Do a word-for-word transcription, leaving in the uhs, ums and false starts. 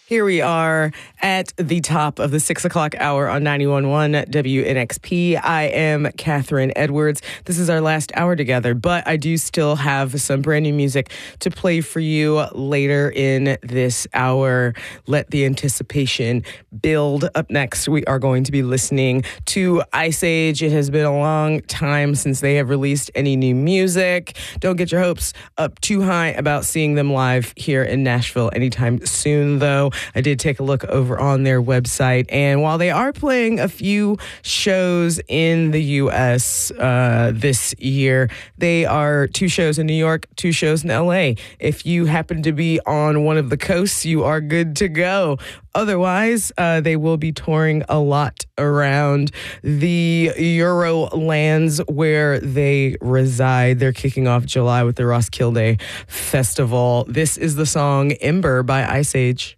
Here we are at the top of the six o'clock hour on ninety-one point one W N X P. I am Catherine Edwards. This is our last hour together, but I do still have some brand new music to play for you later in this hour. Let the anticipation build. Up next, we are going to be listening to Ice Age. It has been a long time since they have released any new music. Don't get your hopes up too high about seeing them live here in Nashville anytime soon, though. I did take a look over on their website, and while they are playing a few shows in the U S uh, this year, they are two shows in New York, two shows in L A. If you happen to be on one of the coasts, you are good to go. Otherwise, uh, they will be touring a lot around the Euro lands where they reside. They're kicking off July with the Roskilde Festival. This is the song Ember by Ice Age.